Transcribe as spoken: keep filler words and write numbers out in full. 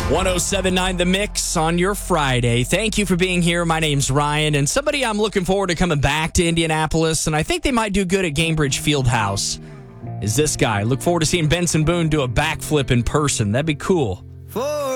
one oh seven point nine The Mix on your Friday. Thank you for being here. My name's Ryan, and somebody I'm looking forward to coming back to Indianapolis, and I think they might do good at Gainbridge Fieldhouse, is this guy. Look forward to seeing Benson Boone do a backflip in person. That'd be cool. Four.